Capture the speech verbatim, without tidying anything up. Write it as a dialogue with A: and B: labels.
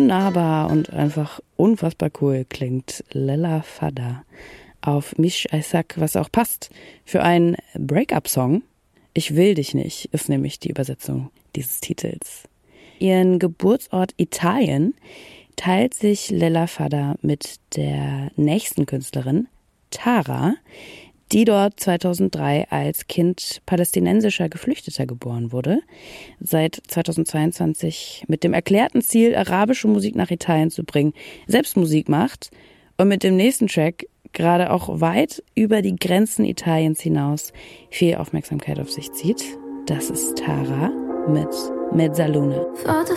A: unnahbar und einfach unfassbar cool klingt Lella Fada auf Mish Isaac, was auch passt für einen Break-up-Song. Ich will dich nicht ist nämlich die Übersetzung dieses Titels. Ihren Geburtsort Italien teilt sich Lella Fada mit der nächsten Künstlerin, Tara, die dort zweitausenddrei als Kind palästinensischer Geflüchteter geboren wurde, seit zweitausendzweiundzwanzig mit dem erklärten Ziel, arabische Musik nach Italien zu bringen, selbst Musik macht und mit dem nächsten Track gerade auch weit über die Grenzen Italiens hinaus viel Aufmerksamkeit auf sich zieht. Das ist Tara mit Mezzaluna.